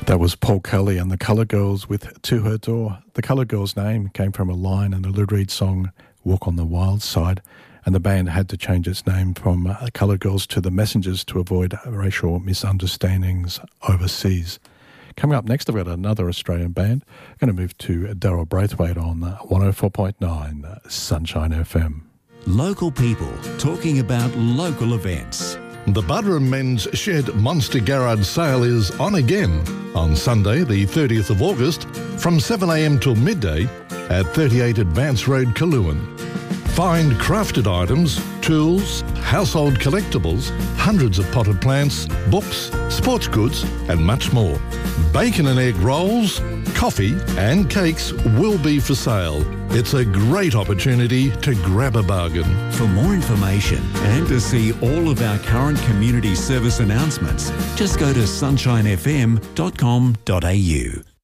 That was Paul Kelly and the Colour Girls with To Her Door. The Colour Girls' name came from a line in the Lou Reed song Walk on the Wild Side, and the band had to change its name from Colour Girls to the Messengers to avoid racial misunderstandings overseas. Coming up next, I've got another Australian band. I'm going to move to Daryl Braithwaite on 104.9 Sunshine FM. Local people talking about local events. The Buderim Men's Shed Monster Garage sale is on again on Sunday, the 30th of August, from 7am till midday at 38 Advance Road, Kaluan. Find crafted items, tools, household collectibles, hundreds of potted plants, books, sports goods, and much more. Bacon and egg rolls, coffee and cakes will be for sale. It's a great opportunity to grab a bargain. For more information and to see all of our current community service announcements, just go to sunshinefm.com.au.